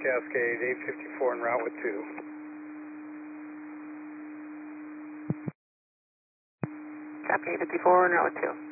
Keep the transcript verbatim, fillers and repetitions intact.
Cascade, eight fifty-four en route with two. Copy, eight fifty-four en route with two.